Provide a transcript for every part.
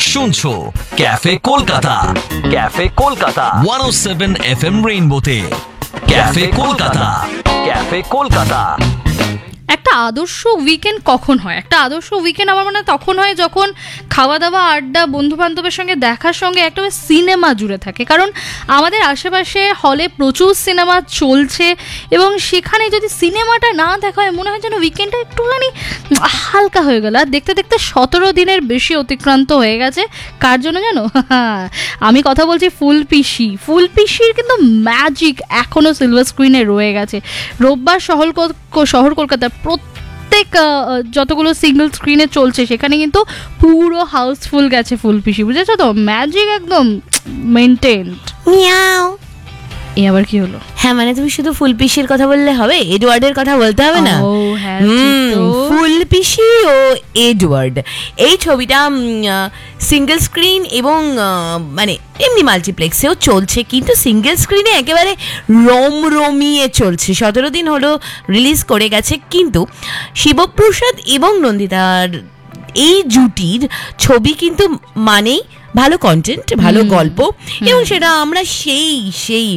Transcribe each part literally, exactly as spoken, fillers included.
শুনছো cafe Kolkata, cafe Kolkata একশো সাত F M রেইনবোতে। Cafe Kolkata, cafe Kolkata. একটা আদর্শ উইকেন্ড কখন হয়? একটা আদর্শ উইকেন্ড আমার মনে হয় তখন হয় যখন খাওয়া দাওয়া, আড্ডা, বন্ধু বান্ধবের সঙ্গে দেখার সঙ্গে একটা সিনেমা জুড়ে থাকে। কারণ আমাদের আশেপাশে হলে প্রচুর সিনেমা চলছে এবং সেখানে যদি সিনেমাটা না দেখা হয় মনে হয় যেন উইকেন্ডটা একটুখানি হালকা হয়ে গেল। আর দেখতে দেখতে সতেরো দিনের বেশি অতিক্রান্ত হয়ে গেছে। কার জন্য জানো? আমি কথা বলছি ফুল পিসি। ফুল পিসির কিন্তু ম্যাজিক এখনও সিলভার স্ক্রিনে রয়ে গেছে। রোববার শহর শহর কলকাতা প্রত্যেক যতগুলো সিঙ্গেল স্ক্রিনে চলছে সেখানে কিন্তু পুরো হাউসফুল গেছে ফুল পিসি, বুঝেছো তো? ম্যাজিক একদম মেনটেন্ড। মিয়াও। এ আবার কি হলো? হ্যাঁ, মানে তুমি শুধু ফুল পিসির কথা বললে হবে, এডওয়ার্ডের কথা বলতে হবে না? ও হ্যাঁ, ফুল পিসি ও এডওয়ার্ড এই ছবিটা সিঙ্গেল স্ক্রিন এবং মানে এমনি মাল্টিপ্লেক্সেও চলছে, কিন্তু সিঙ্গেল স্ক্রিনে একেবারে রমরমিয়ে চলছে। সতেরো দিন হলো রিলিজ করে গেছে, কিন্তু শিবপ্রসাদ এবং নন্দিতার এই জুটির ছবি কিন্তু মানেই ভালো কন্টেন্ট, ভালো গল্প, এবং সেটা আমরা সেই সেই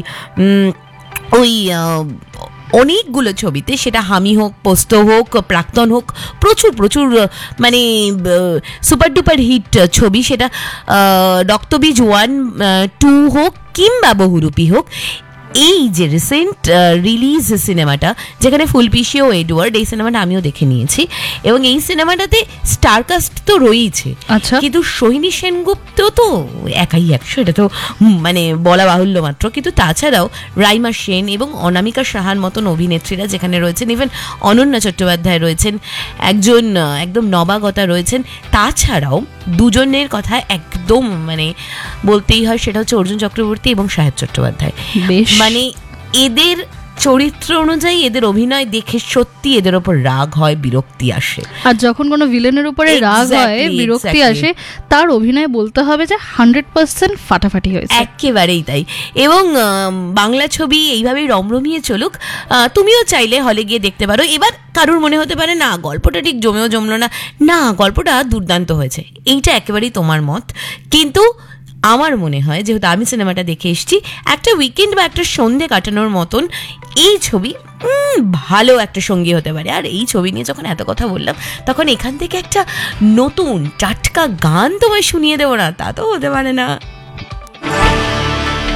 ওই অনেকগুলো ছবিতে, সেটা হামি হোক, পোস্ত হোক, প্রাক্তন হোক, প্রচুর প্রচুর মানে সুপার ডুপার হিট ছবি, সেটা রক্তবীজ ওয়ান টু হোক কিংবা বহুরূপী হোক। এই যে রিসেন্ট রিলিজ সিনেমাটা, যেখানে ফুলপিসি ও এডওয়ার্ড, এই সিনেমাটা আমিও দেখে নিয়েছি এবং এই সিনেমাটাতে স্টারকাস্ট তো রয়েছে, আচ্ছা, কিন্তু সোহিনী সেনগুপ্ত তো একাই একশো, এটা তো মানে বলা বাহুল্য মাত্র। কিন্তু তাছাড়াও রাইমা সেন এবং অনামিকা সাহার মতন অভিনেত্রীরা যেখানে রয়েছেন, ইভেন অনন্যা চট্টোপাধ্যায় রয়েছেন, একজন একদম নবাগতা রয়েছেন। তাছাড়াও দুজনের কথা একদম মানে বলতেই হয়, সেটা হচ্ছে অর্জুন চক্রবর্তী এবং সাহেব চট্টোপাধ্যায়। মানে এদের চরিত্র অনুযায়ী এদের অভিনয় দেখে সত্যি এদের ওপর রাগ হয়, বিরক্তি আসে। আর যখন কোনো ভিলেনের উপরে রাগ হয়, বিরক্তি আসে, তার অভিনয় বলতে হবে যে হান্ড্রেড পার্সেন্ট ফাটাফাটি হয়েছে, একেবারেই তাই। এবং বাংলা ছবি এইভাবেই রমরমিয়ে চলুক, তুমিও চাইলে হলে গিয়ে দেখতে পারো। এবার কারোর মনে হতে পারে না গল্পটা ঠিক জমেও জমলো না, না গল্পটা দুর্দান্ত হয়েছে, এইটা একেবারেই তোমার মত। কিন্তু আমার মনে হয়, যেহেতু আমি সিনেমাটা দেখে এসেছি, একটা উইকেন্ড বা একটা সন্ধে কাটানোর মতন এই ছবি ভালো একটা সঙ্গী হতে পারে। আর এই ছবি নিয়ে যখন এত কথা বললাম, তখন এখান থেকে একটা নতুন টাটকা গান তোমায় শুনিয়ে দেবো না? তা তো হতে পারে না।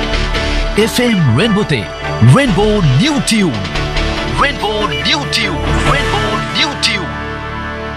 FM রেইনবোতে rainbow new tune, rainbow new tune.